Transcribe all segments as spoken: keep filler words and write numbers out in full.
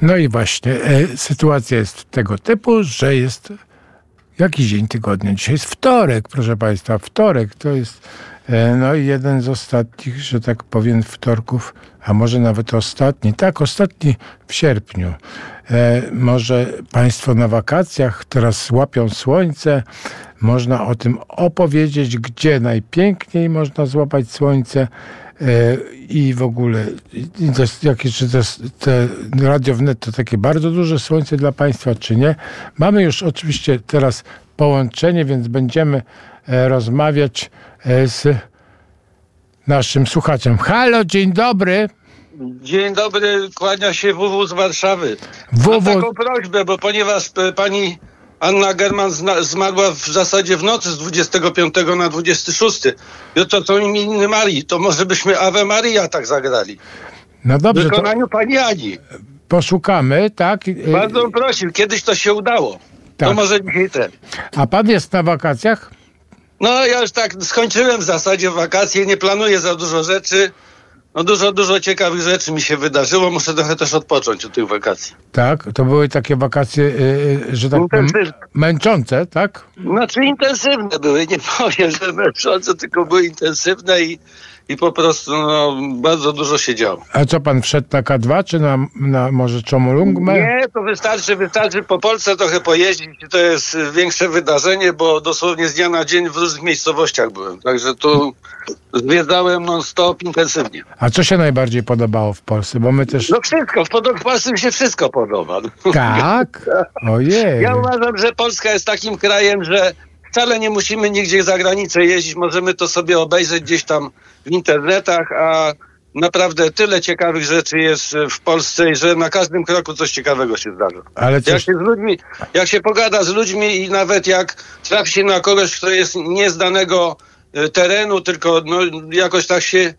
No i właśnie, e, sytuacja jest tego typu, że jest jakiś dzień tygodnia. Dzisiaj jest wtorek, proszę Państwa, wtorek to jest e, no i jeden z ostatnich, że tak powiem, wtorków, a może nawet ostatni, tak, ostatni w sierpniu. E, może Państwo na wakacjach teraz łapią słońce, można o tym opowiedzieć, gdzie najpiękniej można złapać słońce. I w ogóle i to, jakie, czy to, te Radio Wnet to takie bardzo duże słońce dla Państwa, czy nie? Mamy już oczywiście teraz połączenie, więc będziemy e, rozmawiać e, z naszym słuchaczem. Halo, dzień dobry. Dzień dobry, kłania się W W z Warszawy. W W... Mam taką prośbę, bo ponieważ e, pani Anna German zna, zmarła w zasadzie w nocy z dwudziestego piątego na dwudziesty szósty. Jutro są imieniny Marii, to może byśmy Ave Maria tak zagrali. No dobrze, w wykonaniu to pani Ani. Poszukamy, tak? Bardzo bym prosił, kiedyś to się udało. Tak. To może dzisiaj ten. A pan jest na wakacjach? No ja już tak skończyłem w zasadzie wakacje, nie planuję za dużo rzeczy. No dużo, dużo ciekawych rzeczy mi się wydarzyło. Muszę trochę też odpocząć od tych wakacji. Tak, to były takie wakacje, yy, że tak powiem, męczące, tak? Znaczy intensywne były, nie powiem, że męczące, tylko były intensywne i, i po prostu no, bardzo dużo się działo. A co pan wszedł na K dwa, czy na, na może Chomolungmę? Nie, to wystarczy, wystarczy po Polsce trochę pojeździć. To jest większe wydarzenie, bo dosłownie z dnia na dzień w różnych miejscowościach byłem. Także tu zwiedzałem non-stop intensywnie. A co się najbardziej podobało w Polsce? Bo my też... No wszystko, w, pod- w Polsce mi się wszystko podoba. Tak? Ojej. Ja uważam, że Polska jest takim krajem, że wcale nie musimy nigdzie za granicę jeździć. Możemy to sobie obejrzeć gdzieś tam w internetach, a naprawdę tyle ciekawych rzeczy jest w Polsce, że na każdym kroku coś ciekawego się zdarza. Ale coś... jak, się z ludźmi, jak się pogada z ludźmi i nawet jak trafi się na kogoś, kto jest nie z danego terenu, tylko no, jakoś tak się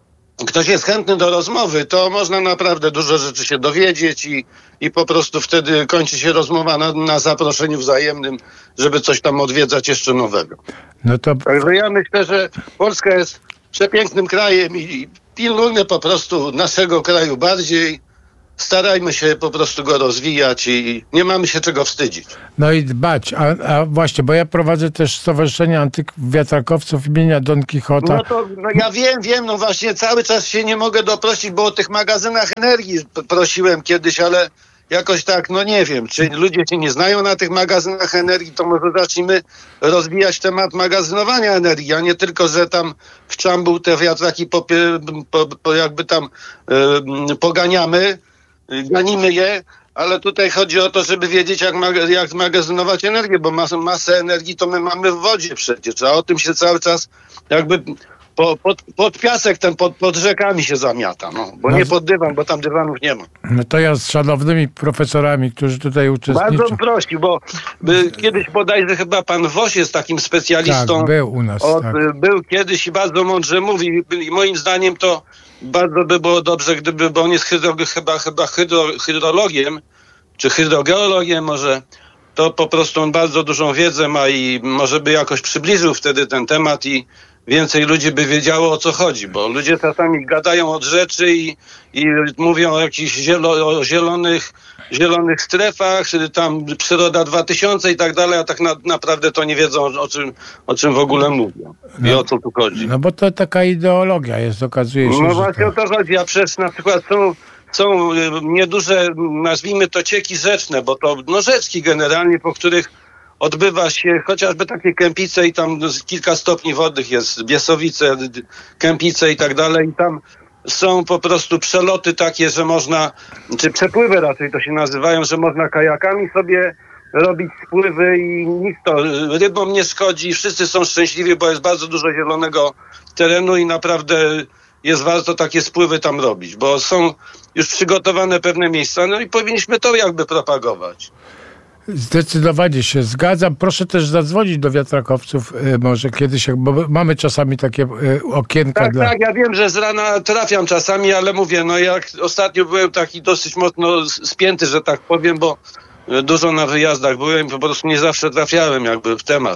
ktoś jest chętny do rozmowy, to można naprawdę dużo rzeczy się dowiedzieć i, i po prostu wtedy kończy się rozmowa na, na zaproszeniu wzajemnym, żeby coś tam odwiedzać jeszcze nowego. No to... Także ja myślę, że Polska jest przepięknym krajem i pilnujmy po prostu naszego kraju bardziej. Starajmy się po prostu go rozwijać i nie mamy się czego wstydzić. No i dbać. A, a właśnie, bo ja prowadzę też Stowarzyszenie Antywiatrakowców imienia Don Quixota. No to no ja wiem, wiem, no właśnie cały czas się nie mogę doprosić, bo o tych magazynach energii prosiłem kiedyś, ale jakoś tak, no nie wiem, czy ludzie się nie znają na tych magazynach energii, to może zacznijmy rozwijać temat magazynowania energii, a nie tylko, że tam w czambu te wiatraki po, po, po jakby tam yy, poganiamy, ganimy je, ale tutaj chodzi o to, żeby wiedzieć, jak, mag- jak zmagazynować energię, bo mas- masę energii to my mamy w wodzie przecież, a o tym się cały czas jakby po, pod, pod piasek ten pod, pod rzekami się zamiata, no, bo no, nie pod dywan, bo tam dywanów nie ma. No to ja z szanownymi profesorami, którzy tutaj uczestniczą... Bardzo bym prosił, bo by, kiedyś bodajże chyba pan Woś jest takim specjalistą. Tak, był u nas. Od, tak. Był kiedyś i bardzo mądrze mówi i moim zdaniem to bardzo by było dobrze, gdyby, bo on jest hydro, chyba, chyba hydro, hydrologiem, czy hydrogeologiem może, to po prostu on bardzo dużą wiedzę ma i może by jakoś przybliżył wtedy ten temat i więcej ludzi by wiedziało, o co chodzi, bo ludzie czasami gadają od rzeczy i, i mówią o jakichś zielo, o zielonych, zielonych strefach, tam przyroda dwa tysiące i tak dalej, a tak na, naprawdę to nie wiedzą, o czym, o czym w ogóle mówią i no, o co tu chodzi. No bo to taka ideologia jest, okazuje się. No że właśnie to... o to chodzi, a przecież na przykład są, są nieduże, nazwijmy to cieki rzeczne, bo to no rzeczki generalnie, po których odbywa się chociażby takie Kępice i tam kilka stopni wodnych jest, Biesowice, Kępice i tak dalej i tam są po prostu przeloty takie, że można, czy przepływy raczej to się nazywają, że można kajakami sobie robić spływy i nic to rybom nie szkodzi, wszyscy są szczęśliwi, bo jest bardzo dużo zielonego terenu i naprawdę jest warto takie spływy tam robić, bo są już przygotowane pewne miejsca, no i powinniśmy to jakby propagować. Zdecydowanie się zgadzam. Proszę też zadzwonić do wiatrakowców y, może kiedyś, bo mamy czasami takie y, okienka. Tak, dla... tak, ja wiem, że z rana trafiam czasami, ale mówię, no jak ostatnio byłem taki dosyć mocno spięty, że tak powiem, bo dużo na wyjazdach byłem i po prostu nie zawsze trafiałem jakby w temat.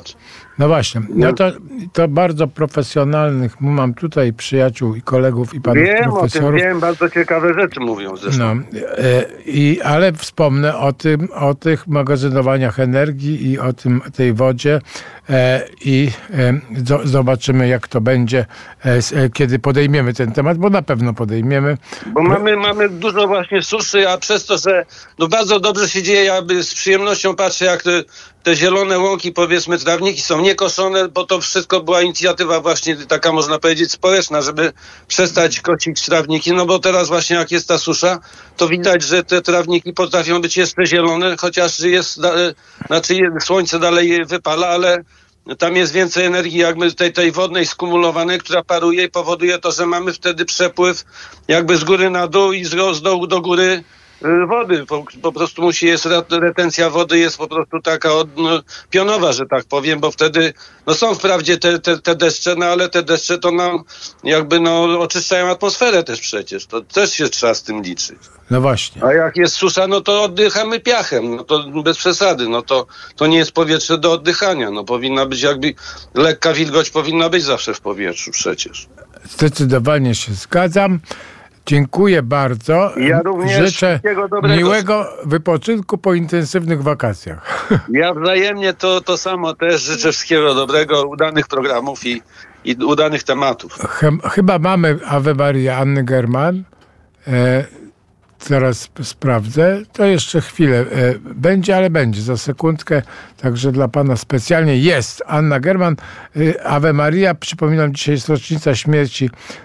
No właśnie, no to, to bardzo profesjonalnych, mam tutaj przyjaciół i kolegów i panów wiem profesorów. O tym, wiem, bardzo ciekawe rzeczy mówią zresztą. No, i, ale wspomnę o tym, o tych magazynowaniach energii i o tym, tej wodzie e, i e, do, zobaczymy, jak to będzie, e, kiedy podejmiemy ten temat, bo na pewno podejmiemy. Bo mamy, mamy dużo właśnie suszy, a przez to, że no bardzo dobrze się dzieje, ja z przyjemnością patrzę, jak te, te zielone łąki, powiedzmy, trawniki są niekoszone, bo to wszystko była inicjatywa właśnie taka, można powiedzieć, społeczna, żeby przestać kosić trawniki, no bo teraz właśnie jak jest ta susza, to widać, że te trawniki potrafią być jeszcze zielone, chociaż jest, znaczy słońce dalej wypala, ale tam jest więcej energii jakby tej, tej wodnej skumulowanej, która paruje i powoduje to, że mamy wtedy przepływ jakby z góry na dół i z, z dołu do góry wody. Po, po prostu musi jest, retencja wody jest po prostu taka od, no, pionowa, że tak powiem, bo wtedy, no są wprawdzie te, te, te deszcze, no ale te deszcze to nam jakby no oczyszczają atmosferę też przecież. To też się trzeba z tym liczyć. No właśnie. A jak jest susza, no to oddychamy piachem, no to bez przesady, no to, to nie jest powietrze do oddychania, no powinna być jakby, lekka wilgoć powinna być zawsze w powietrzu przecież. Zdecydowanie się zgadzam. Dziękuję bardzo. Ja również życzę miłego wypoczynku po intensywnych wakacjach. Ja wzajemnie to, to samo też życzę wszystkiego dobrego, udanych programów i, i udanych tematów. Chyba mamy Ave Maria Anny German. E, zaraz sprawdzę. To jeszcze chwilę e, będzie, ale będzie za sekundkę. Także dla pana specjalnie jest Anna German. E, Ave Maria, przypominam, dzisiaj jest rocznica śmierci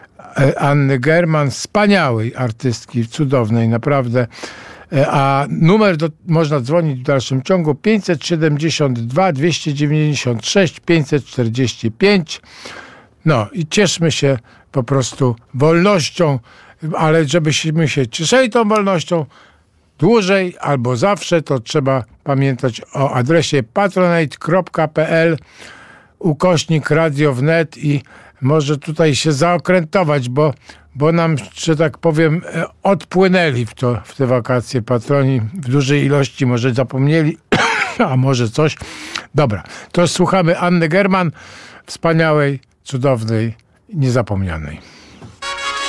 Anny German, wspaniałej artystki, cudownej, naprawdę. A numer do, można dzwonić w dalszym ciągu pięćset siedemdziesiąt dwa dwieście dziewięćdziesiąt sześć pięćset czterdzieści pięć. No i cieszmy się po prostu wolnością, ale żebyśmy się cieszyli tą wolnością dłużej albo zawsze, to trzeba pamiętać o adresie patronite kropka p l ukośnik radio wnet i może tutaj się zaokrętować, bo, bo nam, że tak powiem, odpłynęli w, to, w te wakacje patroni w dużej ilości, może zapomnieli, a może coś. Dobra, to słuchamy Anny German, wspaniałej, cudownej, niezapomnianej.